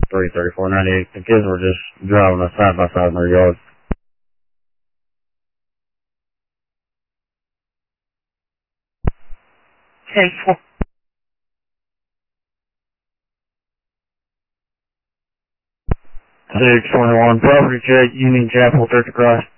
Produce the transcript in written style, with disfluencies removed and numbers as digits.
33498. The kids were just driving us side by side in their yard. Okay, 621 property check, Union Chapel, Church of Christ.